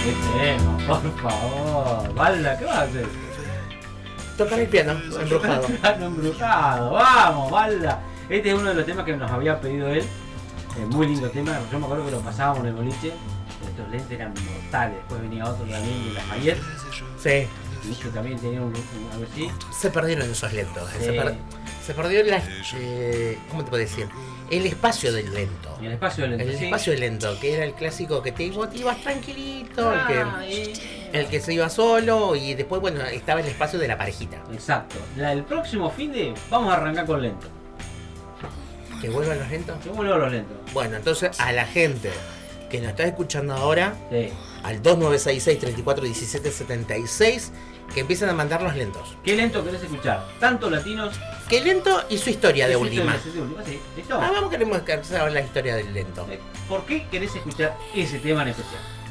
Qué tema, por favor. Balda, ¿qué vas a hacer? Tocar el piano, embrujado. Piano embrujado, vamos, Balda. Este es uno de los temas que nos había pedido él. Muy lindo tema, yo me acuerdo que lo pasábamos en el boliche. Estos lentes eran mortales. Después venía otro también de Lafayette. Sí. Que también tenía algo así. Se perdieron esos lentos. Sí. Se perdió ¿cómo te puedo decir? El espacio del lento. El espacio del lento. El espacio del lento, que era el clásico que te ibas tranquilito, el que se iba solo y después, bueno, estaba el espacio de la parejita. Exacto. El próximo fin de vamos a arrancar con lento. ¿Que vuelvan los lentos? Que vuelvan los lentos. Bueno, entonces a la gente que nos está escuchando ahora, sí, al 2966-341776, que empiecen a mandar los lentos. ¿Qué lento querés escuchar? Tanto latinos. ¿Qué lento y su historia de última? Sí, ¿listo? Vamos, queremos saber la historia del lento. ¿Por qué querés escuchar ese tema en especial?